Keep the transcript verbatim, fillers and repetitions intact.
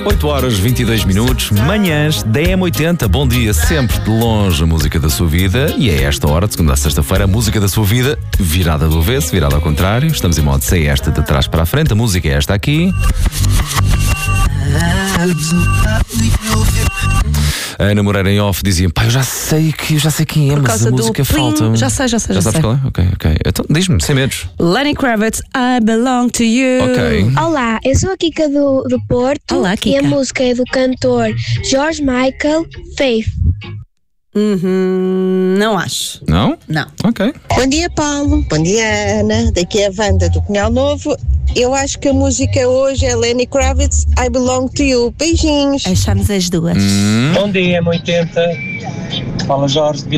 oito horas e vinte e dois minutos, manhãs da M oitenta. Bom dia, sempre de longe a música da sua vida. E é esta hora, de segunda a sexta-feira, a música da sua vida, virada do avesso, virada ao contrário. Estamos em modo sei esta de trás para a frente. A música é esta aqui. A Ana Moreira em off dizia: pá, eu já sei que eu já sei quem é, mas a música falta. Já sei, já sei, já, já sabes sei. qual é? Ok, ok. Então diz-me, sem medos. Lenny Kravitz, I Belong to You. Ok. Olá, eu sou a Kika do, do Porto. Olá, E Kika. a música é do cantor George Michael, Faith. Uhum, não acho. Não? Não. Ok. Bom dia, Paulo. Bom dia, Ana. Daqui é a Wanda do Cunhal Novo. Eu acho que a música hoje é Lenny Kravitz, I Belong to You. Beijinhos. Achamos as duas. Bom dia, M oitenta. Fala Jorge.